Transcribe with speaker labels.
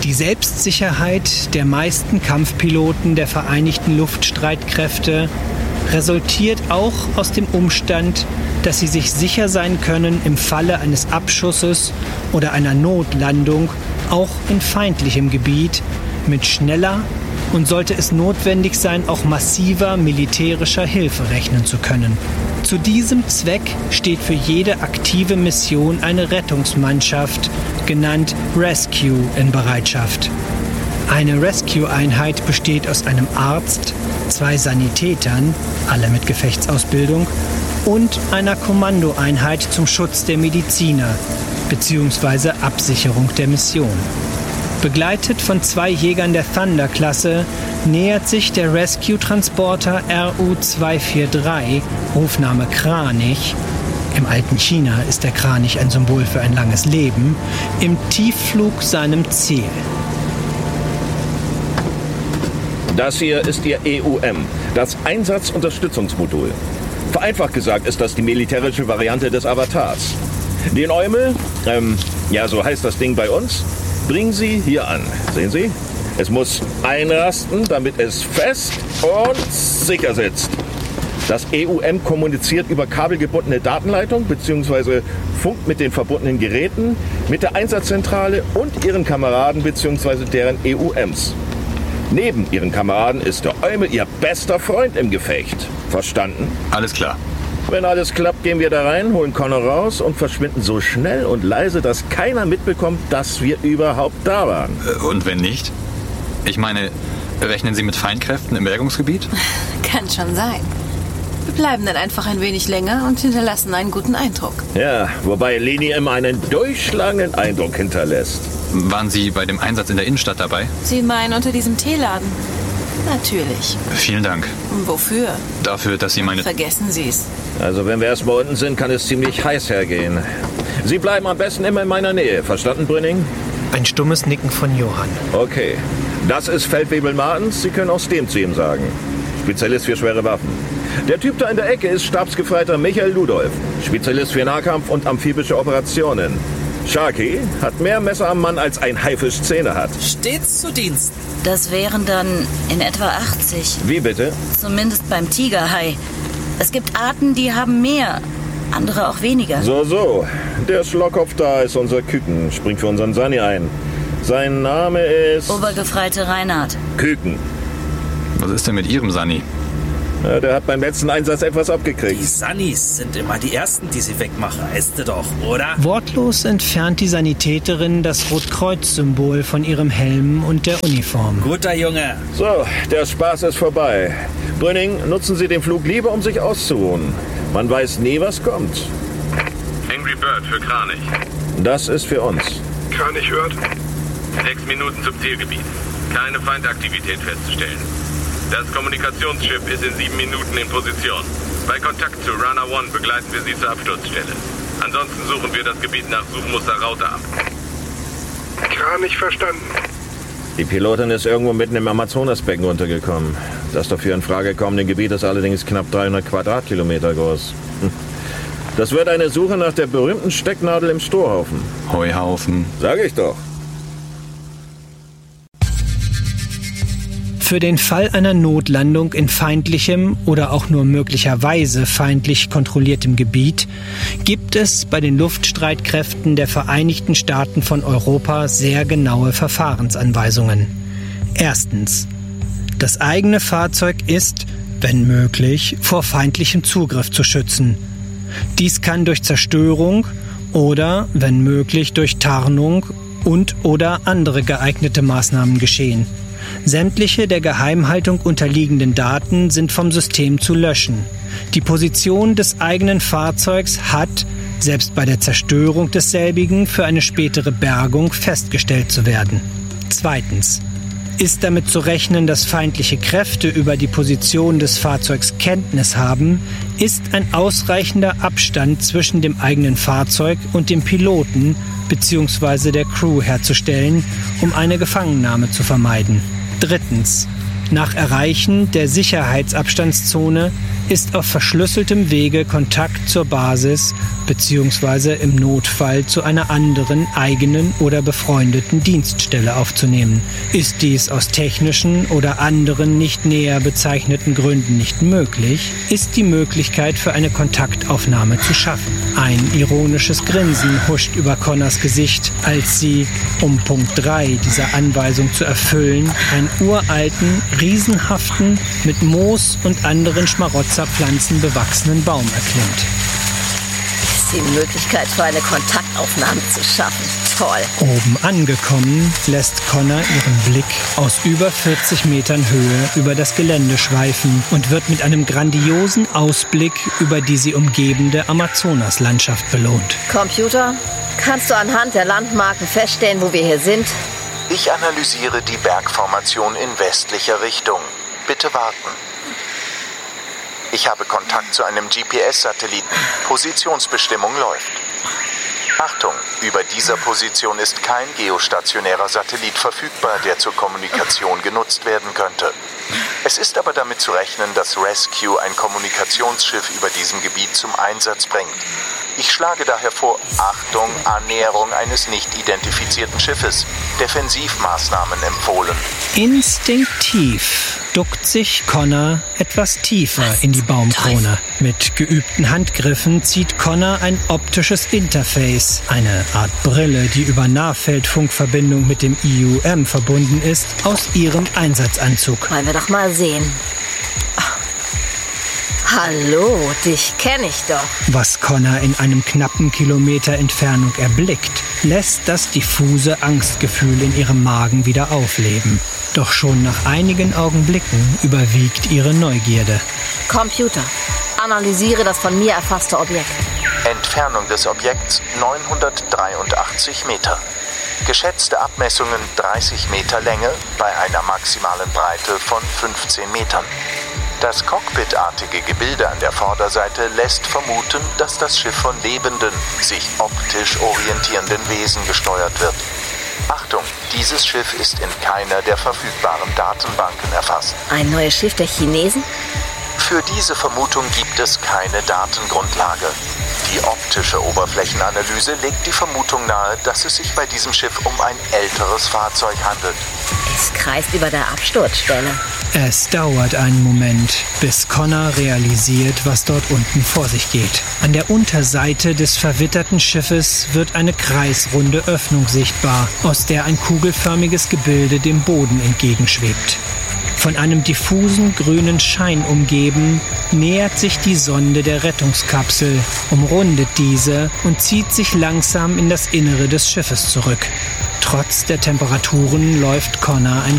Speaker 1: Die Selbstsicherheit der meisten Kampfpiloten der Vereinigten Luftstreitkräfte resultiert auch aus dem Umstand, dass sie sich sicher sein können, im Falle eines Abschusses oder einer Notlandung auch in feindlichem Gebiet mit schneller und, sollte es notwendig sein, auch massiver militärischer Hilfe rechnen zu können. Zu diesem Zweck steht für jede aktive Mission eine Rettungsmannschaft, genannt Rescue, in Bereitschaft. Eine Rescue-Einheit besteht aus einem Arzt, 2 Sanitätern, alle mit Gefechtsausbildung, und einer Kommandoeinheit zum Schutz der Mediziner bzw. Absicherung der Mission. Begleitet von 2 Jägern der Thunder-Klasse nähert sich der Rescue-Transporter RU-243, Rufname Kranich, im alten China ist der Kranich ein Symbol für ein langes Leben, im Tiefflug seinem Ziel.
Speaker 2: Das hier ist Ihr EUM, das Einsatzunterstützungsmodul. Vereinfacht gesagt ist das die militärische Variante des Avatars. Den Eumel, so heißt das Ding bei uns, bringen Sie hier an. Sehen Sie? Es muss einrasten, damit es fest und sicher sitzt. Das EUM kommuniziert über kabelgebundene Datenleitung bzw. funkt mit den verbundenen Geräten, mit der Einsatzzentrale und ihren Kameraden bzw. deren EUMs. Neben ihren Kameraden ist der Eumel ihr bester Freund im Gefecht. Verstanden?
Speaker 3: Alles klar.
Speaker 2: Wenn alles klappt, gehen wir da rein, holen Connor raus und verschwinden so schnell und leise, dass keiner mitbekommt, dass wir überhaupt da waren.
Speaker 3: Und wenn nicht? Ich meine, rechnen Sie mit Feindkräften im Bergungsgebiet?
Speaker 4: Kann schon sein. Wir bleiben dann einfach ein wenig länger und hinterlassen einen guten Eindruck.
Speaker 2: Ja, wobei Leni immer einen durchschlagenden Eindruck hinterlässt.
Speaker 3: Waren Sie bei dem Einsatz in der Innenstadt dabei?
Speaker 4: Sie meinen unter diesem Teeladen? Natürlich.
Speaker 3: Vielen Dank.
Speaker 4: Wofür?
Speaker 3: Dafür, dass Sie meine...
Speaker 4: Vergessen Sie es.
Speaker 2: Also wenn wir erstmal unten sind, kann es ziemlich heiß hergehen. Sie bleiben am besten immer in meiner Nähe. Verstanden, Brünning?
Speaker 1: Ein stummes Nicken von Johann.
Speaker 2: Okay. Das ist Feldwebel Martens. Sie können auch Stem zu ihm sagen. Spezialist für schwere Waffen. Der Typ da in der Ecke ist Stabsgefreiter Michael Ludolf. Spezialist für Nahkampf und amphibische Operationen. Sharky hat mehr Messer am Mann, als ein Haifisch Zähne hat.
Speaker 5: Stets zu Dienst.
Speaker 6: Das wären dann in etwa 80.
Speaker 2: Wie bitte?
Speaker 6: Zumindest beim Tigerhai. Es gibt Arten, die haben mehr, andere auch weniger.
Speaker 2: So. Der Schlockkopf da ist unser Küken. Springt für unseren Sani ein. Sein Name ist...
Speaker 6: Obergefreite Reinhard.
Speaker 2: Küken.
Speaker 3: Was ist denn mit Ihrem Sani?
Speaker 2: Ja, der hat beim letzten Einsatz etwas abgekriegt.
Speaker 5: Die Sunnies sind immer die Ersten, die sie wegmachen, weißt du doch, oder?
Speaker 1: Wortlos entfernt die Sanitäterin das Rotkreuz-Symbol von ihrem Helm und der Uniform.
Speaker 5: Guter Junge.
Speaker 2: So, der Spaß ist vorbei. Brünning, nutzen Sie den Flug lieber, um sich auszuruhen. Man weiß nie, was kommt.
Speaker 7: Angry Bird für Kranich.
Speaker 2: Das ist für uns.
Speaker 7: Kranich hört. 6 Minuten zum Zielgebiet. Keine Feindaktivität festzustellen. Das Kommunikationsschiff ist in 7 Minuten in Position. Bei Kontakt zu Runner One begleiten wir Sie zur Absturzstelle. Ansonsten suchen wir das Gebiet nach Suchmuster Raute ab.
Speaker 8: Kranich verstanden.
Speaker 2: Die Pilotin ist irgendwo mitten im Amazonasbecken runtergekommen. Das dafür in Frage kommende Gebiet ist allerdings knapp 300 Quadratkilometer groß. Das wird eine Suche nach der berühmten Stecknadel im Strohhaufen.
Speaker 3: Heuhaufen.
Speaker 2: Sag ich doch.
Speaker 1: Für den Fall einer Notlandung in feindlichem oder auch nur möglicherweise feindlich kontrolliertem Gebiet gibt es bei den Luftstreitkräften der Vereinigten Staaten von Europa sehr genaue Verfahrensanweisungen. Erstens. Das eigene Fahrzeug ist, wenn möglich, vor feindlichem Zugriff zu schützen. Dies kann durch Zerstörung oder, wenn möglich, durch Tarnung und/oder andere geeignete Maßnahmen geschehen. Sämtliche der Geheimhaltung unterliegenden Daten sind vom System zu löschen. Die Position des eigenen Fahrzeugs hat, selbst bei der Zerstörung desselbigen, für eine spätere Bergung festgestellt zu werden. Zweitens. Ist damit zu rechnen, dass feindliche Kräfte über die Position des Fahrzeugs Kenntnis haben, ist ein ausreichender Abstand zwischen dem eigenen Fahrzeug und dem Piloten bzw. der Crew herzustellen, um eine Gefangennahme zu vermeiden. Drittens. Nach Erreichen der Sicherheitsabstandszone ist auf verschlüsseltem Wege Kontakt zur Basis bzw. im Notfall zu einer anderen, eigenen oder befreundeten Dienststelle aufzunehmen. Ist dies aus technischen oder anderen nicht näher bezeichneten Gründen nicht möglich, ist die Möglichkeit für eine Kontaktaufnahme zu schaffen. Ein ironisches Grinsen huscht über Connors Gesicht, als sie, um Punkt 3 dieser Anweisung zu erfüllen, einen uralten, riesenhaften, mit Moos und anderen Schmarotzerpflanzen bewachsenen Baum erklimmt.
Speaker 6: Ist die Möglichkeit für eine Kontaktaufnahme zu schaffen. Toll.
Speaker 1: Oben angekommen, lässt Connor ihren Blick aus über 40 Metern Höhe über das Gelände schweifen und wird mit einem grandiosen Ausblick über die sie umgebende Amazonaslandschaft belohnt.
Speaker 9: Computer, kannst du anhand der Landmarken feststellen, wo wir hier sind?
Speaker 10: Ich analysiere die Bergformation in westlicher Richtung. Bitte warten. Ich habe Kontakt zu einem GPS-Satelliten. Positionsbestimmung läuft. Achtung, über dieser Position ist kein geostationärer Satellit verfügbar, der zur Kommunikation genutzt werden könnte. Es ist aber damit zu rechnen, dass Rescue ein Kommunikationsschiff über diesem Gebiet zum Einsatz bringt. Ich schlage daher vor, Achtung, Annäherung eines nicht identifizierten Schiffes. Defensivmaßnahmen empfohlen.
Speaker 1: Instinktiv duckt sich Connor etwas tiefer in die Baumkrone. Mit geübten Handgriffen zieht Connor ein optisches Interface, eine Art Brille, die über Nahfeldfunkverbindung mit dem EUM verbunden ist, aus ihrem Einsatzanzug.
Speaker 9: Wollen wir doch mal sehen. Hallo, dich kenne ich doch.
Speaker 1: Was Connor in einem knappen Kilometer Entfernung erblickt, lässt das diffuse Angstgefühl in ihrem Magen wieder aufleben. Doch schon nach einigen Augenblicken überwiegt ihre Neugierde.
Speaker 9: Computer, analysiere das von mir erfasste Objekt.
Speaker 10: Entfernung des Objekts 983 Meter. Geschätzte Abmessungen 30 Meter Länge bei einer maximalen Breite von 15 Metern. Das cockpitartige Gebilde an der Vorderseite lässt vermuten, dass das Schiff von lebenden, sich optisch orientierenden Wesen gesteuert wird. Achtung, dieses Schiff ist in keiner der verfügbaren Datenbanken erfasst.
Speaker 9: Ein neues Schiff der Chinesen?
Speaker 10: Für diese Vermutung gibt es keine Datengrundlage. Die optische Oberflächenanalyse legt die Vermutung nahe, dass es sich bei diesem Schiff um ein älteres Fahrzeug handelt.
Speaker 9: Es kreist über der Absturzstelle.
Speaker 1: Es dauert einen Moment, bis Connor realisiert, was dort unten vor sich geht. An der Unterseite des verwitterten Schiffes wird eine kreisrunde Öffnung sichtbar, aus der ein kugelförmiges Gebilde dem Boden entgegenschwebt. Von einem diffusen grünen Schein umgeben, nähert sich die Sonde der Rettungskapsel, umrundet diese und zieht sich langsam in das Innere des Schiffes zurück. Trotz der Temperaturen läuft Connor ein